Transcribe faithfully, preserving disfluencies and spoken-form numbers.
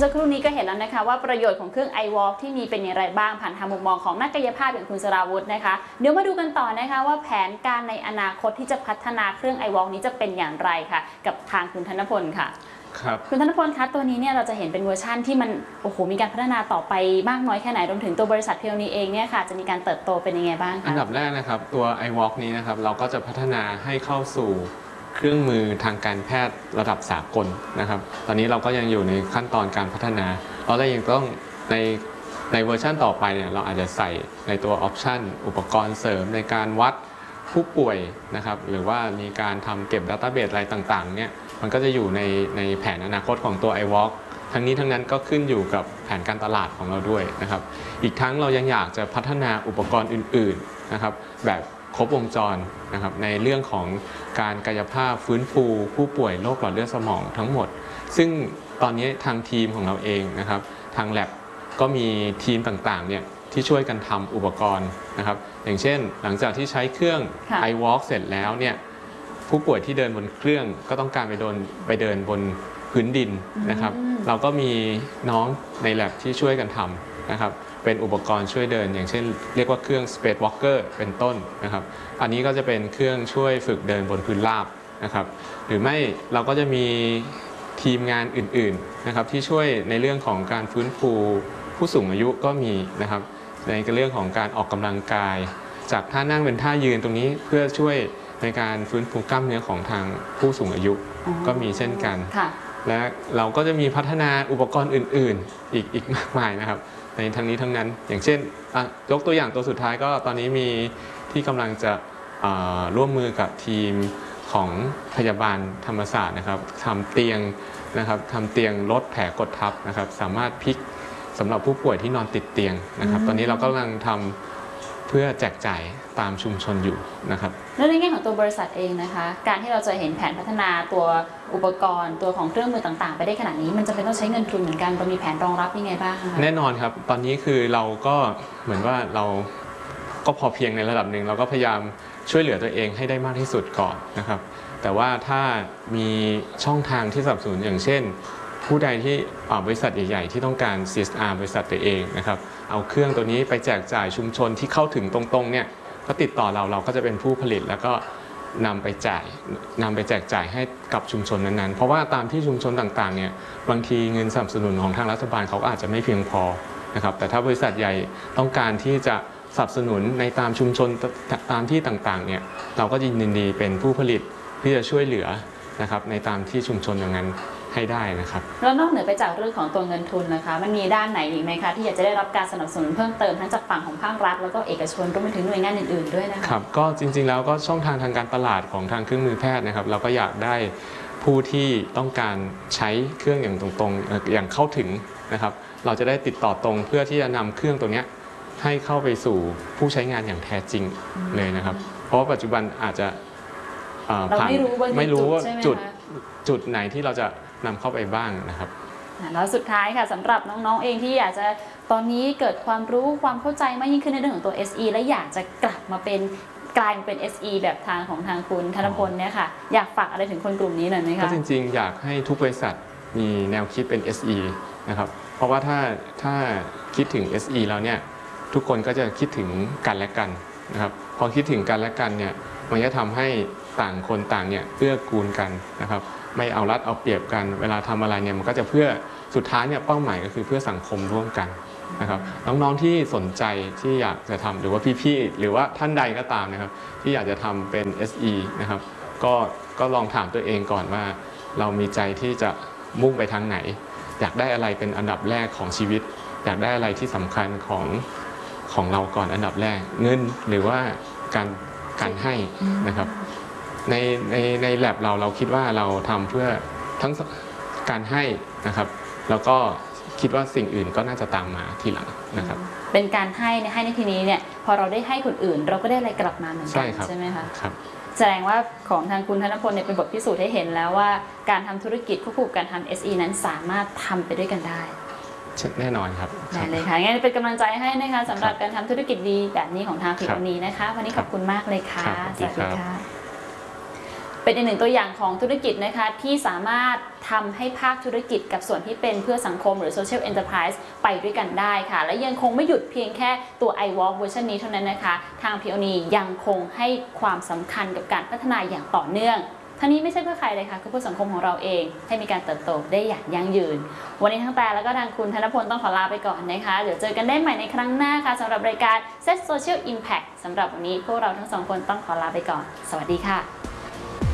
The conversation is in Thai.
อสักครู่นี้ก็เห็นแล้วนะคะว่าประโยชน์ของเครื่อง iWalk ที่มีเป็นอย่างไรบ้างผ่านทางมุมมองของนักกายภาพอย่างคุณสราวุธนะคะเดี๋ยวมาดูกันต่อนะคะว่าแผนการในอนาคตที่จะพัฒนาเครื่อง iWalk นี้จะเป็นอย่างไรค่ะกับทางคุณธนพลค่ะครับคุณธนพลคะตัวนี้เนี่ยเราจะเห็นเป็นเวอร์ชั่นที่มันโอ้โหมีการพัฒนาต่อไปมากน้อยแค่ไหนรวมถึงตัวบริษัทเพียวนี้เองเนี่ยค่ะจะมีการเติบโตเป็นยังไงบ้างคะอันดับแรกนะครับตัว iWalk นี้นะครับเราก็จะพัฒนาให้เข้าสู่เครื่องมือทางการแพทย์ระดับสากลนะครับตอนนี้เราก็ยังอยู่ในขั้นตอนการพัฒนาเราเลยยังต้องในในเวอร์ชันต่อไปเนี่ยเราอาจจะใส่ในตัวออปชันอุปกรณ์เสริมในการวัดผู้ป่วยนะครับหรือว่ามีการทำเก็บ Database อะไรต่างๆเนี่ยมันก็จะอยู่ในในแผนอนาคตของตัว iWalk ทั้งนี้ทั้งนั้นก็ขึ้นอยู่กับแผนการตลาดของเราด้วยนะครับอีกทั้งเรายังอยากจะพัฒนาอุปกรณ์อื่นๆนะครับแบบครบวงจรนะครับในเรื่องของการกายภาพฟื้นฟูผู้ป่วยโรคหลอดเลือดสมองทั้งหมดซึ่งตอนนี้ทางทีมของเราเองนะครับทาง Lab ก็มีทีมต่างๆเนี่ยที่ช่วยกันทำอุปกรณ์นะครับอย่างเช่นหลังจากที่ใช้เครื่อง iWalk เสร็จแล้วเนี่ยผู้ป่วยที่เดินบนเครื่องก็ต้องการไปเดินไปเดินบนพื้นดินนะครับเราก็มีน้องใน Lab ที่ช่วยกันทำนะครับเป็นอุปกรณ์ช่วยเดินอย่างเช่นเรียกว่าเครื่อง Space Walker เป็นต้นนะครับอันนี้ก็จะเป็นเครื่องช่วยฝึกเดินบนพื้นราบนะครับหรือไม่เราก็จะมีทีมงานอื่นๆนะครับที่ช่วยในเรื่องของการฟื้นฟูผู้สูงอายุก็มีนะครับในเรื่องของการออกกำลังกายจากท่านั่งเป็นท่ายืนตรงนี้เพื่อช่วยในการฟื้นฟูกล้ามเนื้อของทางผู้สูงอายุก็มีเช่นกันและเราก็จะมีพัฒนาอุปกรณ์อื่นๆอีกอีกมากมายนะครับในทั้งนี้ทั้งนั้นอย่างเช่นยกตัวอย่างตัวสุดท้ายก็ตอนนี้มีที่กำลังจะร่วมมือกับทีมของพยาบาลธรรมศาสตร์นะครับทำเตียงนะครับทำเตียงลดแผลกดทับนะครับสามารถพลิกสำหรับผู้ป่วยที่นอนติดเตียงนะครับตอนนี้เรากำลังทำเพื่อแจกจ่ายตามชุมชนอยู่นะครับแล้วในแง่ของตัวบริษัทเองนะคะการที่เราจะเห็นแผนพัฒนาตัวอุปกรณ์ตัวของเครื่องมือต่างๆไปได้ขนาดนี้มันจะเป็นต้องใช้เงินทุนเหมือนกันเรามีแผนรองรับยังไงบ้างคะแน่นอนครับตอนนี้คือเราก็เหมือนว่าเราก็พอเพียงในระดับหนึ่งเราก็พยายามช่วยเหลือตัวเองให้ได้มากที่สุดก่อนนะครับแต่ว่าถ้ามีช่องทางที่สนับสนุนอย่างเช่นผู้ใดที่บริษัทใหญ่ๆที่ต้องการ ซี เอส อาร์ บริษัทตัวเองนะครับเอาเครื่องตัวนี้ไปแจกจ่ายชุมชนที่เข้าถึงตรงๆเนี่ยก็ติดต่อเราเราก็จะเป็นผู้ผลิตแล้วก็นำไปจ่ายนำไปแจกจ่ายให้กับชุมชนนั้นๆเพราะว่าตามที่ชุมชนต่างๆเนี่ยบางทีเงินสนับสนุนของทางรัฐบาลเขาอาจจะไม่เพียงพอนะครับแต่ถ้าบริษัทใหญ่ต้องการที่จะสนับสนุนในตามชุมชนตามที่ต่างๆเนี่ยเราก็ยินดีเป็นผู้ผลิตที่จะช่วยเหลือนะครับในตามที่ชุมชนอย่างนั้นให้ได้นะครับแล้วนอกเหนือไปจากเรื่องของตัวเงินทุนนะคะมันมีด้านไหนอีกไหมคะที่อยากจะได้รับการสนับสนุนเพิ่มเติมทั้งจากฝั่งของภาครัฐแล้วก็เอกชนรวมไปถึงหน่วยงานอื่นๆด้วยนะคะครับก็จริงๆแล้วก็ช่องทางทางการตลาดของทางเครื่องมือแพทย์นะครับเราก็อยากได้ผู้ที่ต้องการใช้เครื่องอย่างตรงๆอย่างเข้าถึงนะครับเราจะได้ติดต่อตรงเพื่อที่จะนำเครื่องตัวนี้ให้เข้าไปสู่ผู้ใช้งานอย่างแท้จริงเลยนะครับเพราะว่าปัจจุบันอาจจะผ่านไม่รู้ว่าจุดจุดไหนที่เราจะนำเข้าไปบ้างนะครับแล้วสุดท้ายค่ะสำหรับน้องๆเองที่อยากจะตอนนี้เกิดความรู้ความเข้าใจมากยิ่งขึ้นในเรื่องของตัว เอส อี และอยากจะกลับมาเป็นกลายเป็น เอส อี แบบทางของทางคุณธนพลเนี่ยค่ะอยากฝากอะไรถึงคนกลุ่มนี้หน่อยไหมคะก็จริงๆอยากให้ทุกบริษัทมีแนวคิดเป็น เอส อี นะครับเพราะว่าถ้าถ้าคิดถึง เอส อี แล้วเนี่ยทุกคนก็จะคิดถึงกันและกันนะครับพอคิดถึงกันและกันเนี่ยมันจะทำให้ต่างคนต่างเนี่ยเอื้อกูลกันนะครับไม่เอารัดเอาเปรียบกันเวลาทำอะไรเนี่ยมันก็จะเพื่อสุดท้ายเนี่ยเป้าหมายก็คือเพื่อสังคมร่วมกันนะครับน้องๆที่สนใจที่อยากจะทำหรือว่าพี่ๆหรือว่าท่านใดก็ตามนะครับที่อยากจะทำเป็น เอส อี นะครับก็ก็ลองถามตัวเองก่อนว่าเรามีใจที่จะมุ่งไปทางไหนอยากได้อะไรเป็นอันดับแรกของชีวิตอยากได้อะไรที่สำคัญของของเราก่อนอันดับแรกเงินหรือว่าการการให้นะครับในในในแลบเราเราคิดว่าเราทำเพื่อทั้งการให้นะครับแล้วก็คิดว่าสิ่งอื่นก็น่าจะตามมาทีหลังนะครับเป็นการให้ในให้ในทีนี้เนี่ยพอเราได้ให้คนอื่นเราก็ได้อะไรกลับมาเหมือนกันใช่ไหมคะครับแสดงว่าของทางคุณธนพลเนี่ยเป็นบทพิสูจน์ให้เห็นแล้วว่าการทำธุรกิจควบคู่กับการทำ เอส อี นั้นสามารถทำไปด้วยกันได้แน่นอนครับได้เลยค่ะงั้นเป็นกำลังใจให้นะคะสำหรับการทำธุรกิจดีแบบนี้ของทางฟิวนี้นะคะวันนี้ขอบคุณมากเลยค่ะสวัสดีค่ะเป็นอีกหนึ่งตัวอย่างของธุรกิจนะคะที่สามารถทำให้ภาคธุรกิจกับส่วนที่เป็นเพื่อสังคมหรือ Social Enterprise ไปด้วยกันได้ค่ะและยังคงไม่หยุดเพียงแค่ตัว iWalk เวอร์ชันนี้เท่านั้นนะคะทาง พี โอ นี ยังคงให้ความสำคัญกับการพัฒนาอย่างต่อเนื่องทั้งนี้ไม่ใช่เพื่อใครเลยค่ะก็เพื่อสังคมของเราเองให้มีการเติบโตได้อย่างยั่งยืนวันนี้ทั้งแต่แล้วก็ทางคุณธนพลต้องขอลาไปก่อนนะคะเดี๋ยวเจอกันได้ใหม่ในครั้งหน้าค่ะสำหรับรายการ Set Social Impact สำหรับวันนี้พวกเราทั้งสองคนต้องขอลาไปก่อนสวัสดีค่ะ